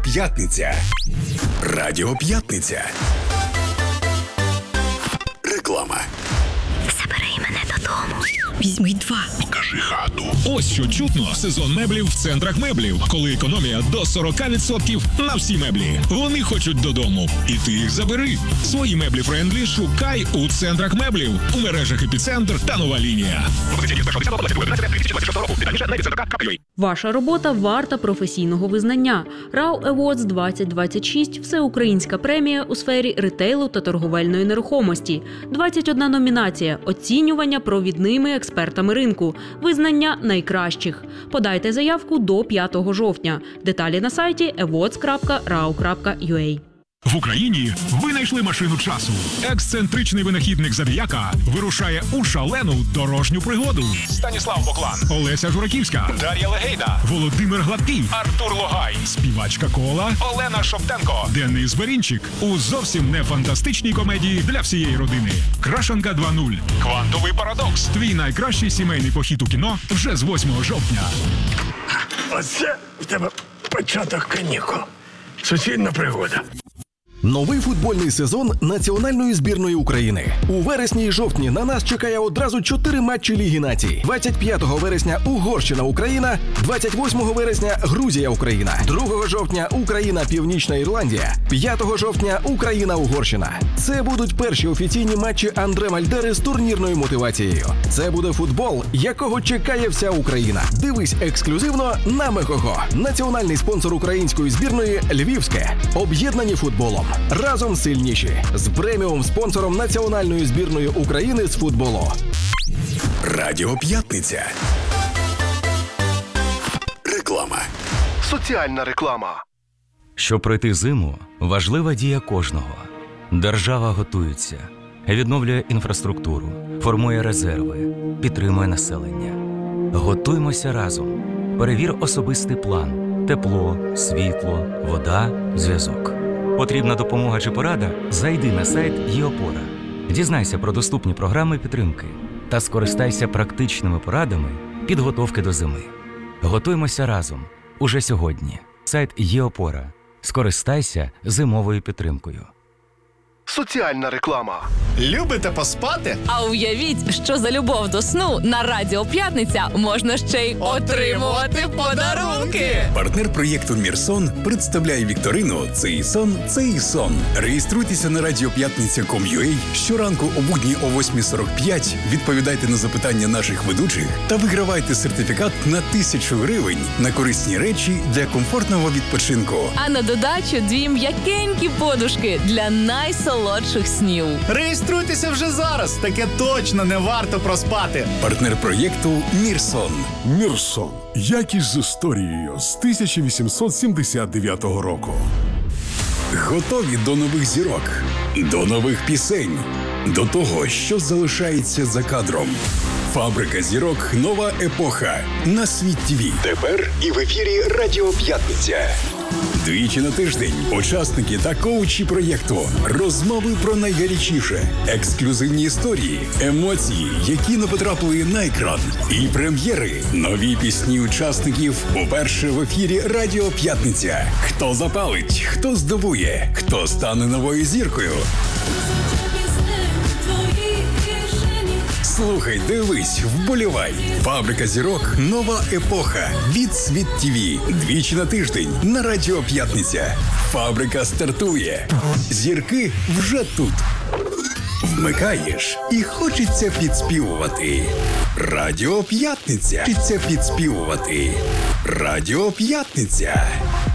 П'ятниця. Радіо П'ятниця. Реклама. Забери мене додому. Візьми 2. Покажи хату. Ось що чутно. Сезон меблів в центрах меблів. Коли економія до 40% на всі меблі. Вони хочуть додому. І ти їх забери. Свої меблі френдлі шукай у центрах меблів. У мережах «Епіцентр» та «Нова лінія». Ваша робота варта професійного визнання. RAW Awards 2026 – всеукраїнська премія у сфері ретейлу та торговельної нерухомості. 21 номінація, оцінювання провідними експертами ринку, визнання найкращих. Подайте заявку до 5 жовтня. Деталі на сайті awards.raw.ua. В Україні винайшли машину часу. Ексцентричний винахідник Зодіака вирушає у шалену дорожню пригоду. Станіслав Боклан, Олеся Жураківська, Дар'я Легейда, Володимир Гладкий, Артур Логай, співачка Кола, Олена Шоптенко, Денис Берінчик у зовсім не фантастичній комедії для всієї родини. Крашенка 2.0. Квантовий парадокс. Твій найкращий сімейний похід у кіно вже з 8 жовтня. Оце в тебе початок канікул. Суцільна пригода. Новий футбольний сезон національної збірної України. У вересні і жовтні на нас чекає одразу 4 матчі Ліги націй. 25 вересня Угорщина-Україна, 28 вересня Грузія-Україна, 2 жовтня Україна-Північна Ірландія, 5 жовтня Україна-Угорщина. Це будуть перші офіційні матчі Андре Мальдери з турнірною мотивацією. Це буде футбол, якого чекає вся Україна. Дивись ексклюзивно на Мегого. Національний спонсор української збірної – Львівське. Об'єднані футболом. Разом сильніші. З преміум-спонсором національної збірної України з футболу. Радіо П'ятниця. Реклама. Соціальна реклама. Щоб пройти зиму, важлива дія кожного. Держава готується, відновлює інфраструктуру, формує резерви, підтримує населення. Готуймося разом. Перевір особистий план. Тепло, світло, вода, зв'язок. Потрібна допомога чи порада? Зайди на сайт ЄОПОРА. Дізнайся про доступні програми підтримки та скористайся практичними порадами підготовки до зими. Готуймося разом. Уже сьогодні. Сайт ЄОПОРА. Скористайся зимовою підтримкою. Соціальна реклама. Любите поспати? А уявіть, що за любов до сну на Радіо П'ятниця можна ще й отримувати подарунки. Партнер проєкту «Мірсон» представляє вікторину «Цей сон, цей сон». Реєструйтеся на radiopятниця.com.ua щоранку о будні о 8:45, відповідайте на запитання наших ведучих та вигравайте сертифікат на 1000 гривень на корисні речі для комфортного відпочинку. А на додачу 2 м'якенькі подушки для найсолодших снів. Реєструйтеся вже зараз, таке точно не варто проспати. Партнер проєкту «Мірсон». Мірсон. Якість з історією з 1879 року. Готові до нових зірок, до нових пісень, до того, що залишається за кадром. Фабрика зірок «Нова епоха» на Світ ТВ. Тепер і в ефірі Радіо П'ятниця. Двічі на тиждень учасники та коучі проєкту, розмови про найгарячіше, ексклюзивні історії, емоції, які не потрапили на екран, і прем'єри, нові пісні учасників уперше в ефірі Радіо П'ятниця. Хто запалить, хто здивує, хто стане новою зіркою. Слухай, дивись, вболівай. Фабрика зірок «Нова епоха» від Світ ТВ. Двічі на тиждень на Радіо П'ятниця. Фабрика стартує. Зірки вже тут. Вмикаєш і хочеться підспівувати. Радіо П'ятниця. Хочеться підспівувати. Радіо П'ятниця.